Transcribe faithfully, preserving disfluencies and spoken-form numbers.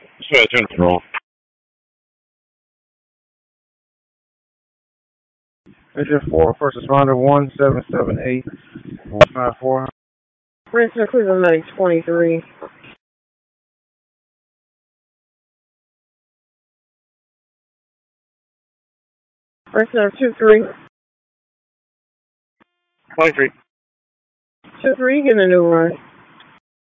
Dispatch in control. Engine four, first responder one seven seven eight one five four. Princeton Cleveland Medic twenty-three. Princeton two three. twenty-three. two three, getting a new run.